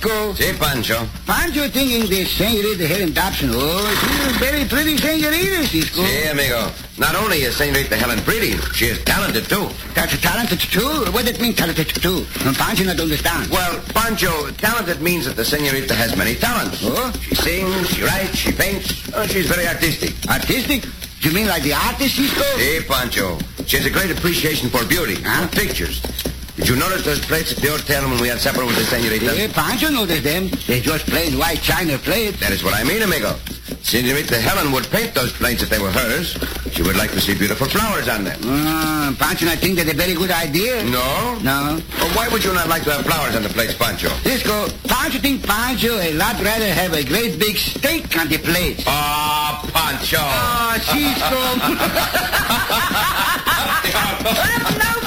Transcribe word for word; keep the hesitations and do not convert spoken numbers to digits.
Cisco. Si, Pancho. Pancho thinking the Senorita Helen Dobson. Oh, she's a very pretty senorita, Cisco. Si, amigo. Not only is Senorita Helen pretty, she is talented, too. That's talented, too? What does it mean, talented, too? Pancho not understand. Well, Pancho, talented means that the senorita has many talents. Oh? She sings, she writes, she paints. Oh, she's very artistic. Artistic? You mean like the artist, Cisco? Si, Pancho. She has a great appreciation for beauty, Huh? for pictures. Did you notice those plates at the hotel when we had supper with the senorita? Yeah, Pancho noticed them. They just plain white china plates. That is what I mean, amigo. Senorita Helen would paint those plates if they were hers. She would like to see beautiful flowers on them. Uh, Pancho, I think that's a very good idea. No? No. Well, why would you not like to have flowers on the plates, Pancho? Cisco, Pancho think Pancho a lot rather have a great big steak on the plate. Ah, oh, Pancho. Oh, Cisco. No